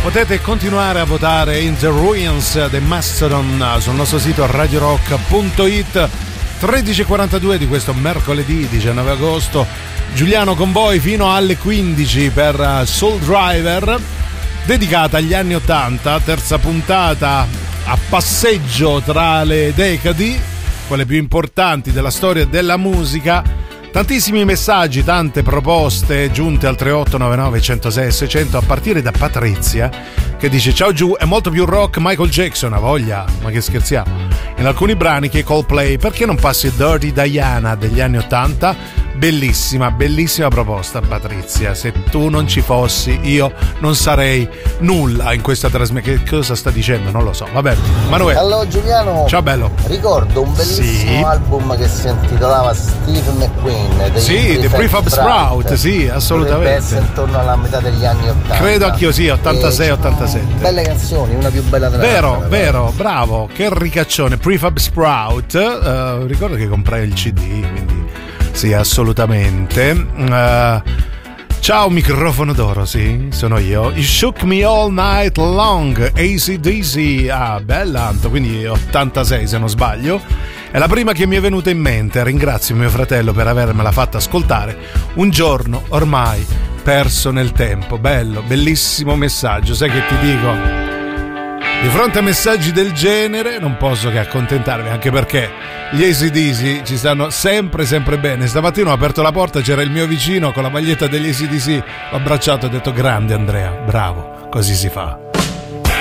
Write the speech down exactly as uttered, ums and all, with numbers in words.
Potete continuare a votare In the Ruins dei Mastodon sul nostro sito radio rock punto it. Tredici e quarantadue di questo mercoledì diciannove agosto. Giuliano con voi fino alle quindici per Soul Driver, dedicata agli anni ottanta, terza puntata a passeggio tra le decadi, quelle più importanti della storia della musica. Tantissimi messaggi, tante proposte giunte al tre otto nove nove uno zero sei sei zero zero, a partire da Patrizia che dice: ciao Giù, è molto più rock Michael Jackson, a voglia, ma che scherziamo. In alcuni brani che Coldplay, perché non passi Dirty Diana degli anni ottanta? Bellissima, bellissima proposta Patrizia, se tu non ci fossi io non sarei nulla in questa trasmissione. Che cosa sta dicendo? Non lo so, vabbè. Manuele. Allora Giuliano, ciao bello. Ricordo un bellissimo sì. album che si intitolava Steve McQueen dei sì, The Prefab Sprout, Sprout, sì, assolutamente. Dovrebbe essere intorno alla metà degli anni ottanta. Credo anch'io sì, ottantasei ottantasette. Belle canzoni, una più bella della vero, altra. Vero, bravo, che ricaccione. Prefab Sprout, uh, ricordo che comprai il C D, quindi sì, assolutamente. Uh, ciao microfono d'oro, sì, sono io. You Shook Me All Night Long, A C D C. Ah, bella, quindi ottantasei se non sbaglio. È la prima che mi è venuta in mente. Ringrazio mio fratello per avermela fatta ascoltare. Un giorno ormai perso nel tempo. Bello, bellissimo messaggio. Sai che ti dico? Di fronte a messaggi del genere non posso che accontentarmi, anche perché gli A C D C ci stanno sempre sempre bene. Stamattina ho aperto la porta, c'era il mio vicino con la maglietta degli A C D C, l'ho abbracciato e ho detto: grande Andrea, bravo, così si fa.